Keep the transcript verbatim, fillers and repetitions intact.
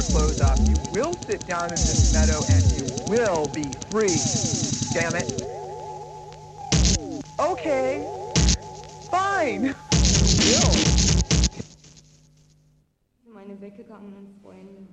clothes off. You will sit down in this meadow and you will be free. Damn it. Okay. Fine. You will. Meine Wecke gegangen und Freunde.